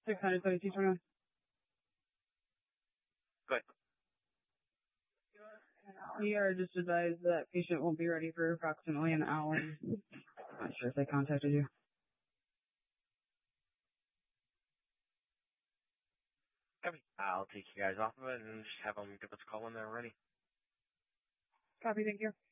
67221. Good. ER just advised that patient won't be ready for approximately an hour. Not sure if they contacted you. Okay. I'll take you guys off of it and just have them give us a call when they're ready. Copy, thank you.